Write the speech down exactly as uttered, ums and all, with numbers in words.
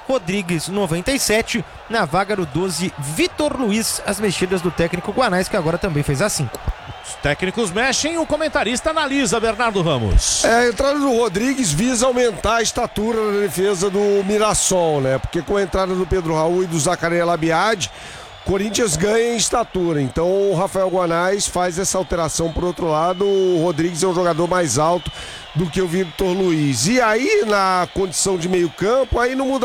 Rodrigues, noventa e sete. Na vaga do doze, Vitor Luiz. As mexidas do técnico Guanais, que agora também fez a cinco. Os técnicos mexem, o comentarista analisa, Bernardo Ramos. É, a entrada do Rodrigues visa aumentar a estatura na defesa do Mirassol, né? Porque com a entrada do Pedro Raul e do Zacarias Labiade, Corinthians ganha em estatura. Então o Rafael Guanais faz essa alteração. Por outro lado, o Rodrigues é um jogador mais alto do que o Vitor Luiz. E aí, na condição de meio campo, aí não muda